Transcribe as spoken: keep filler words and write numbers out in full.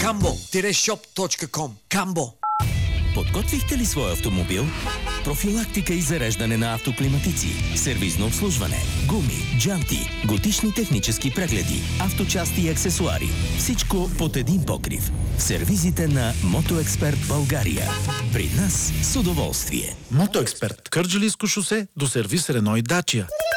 камбо шоп точка ком. Камбо. Подготвихте ли своя автомобил? Профилактика и зареждане на автоклиматици, сервизно обслужване, гуми, джанти, годишни технически прегледи, авточасти и аксесуари. Всичко под един покрив. В сервизите на Мотоексперт България. При нас с удоволствие. Мотоексперт. Кърджалийско шосе до сервис Рено и Дачия.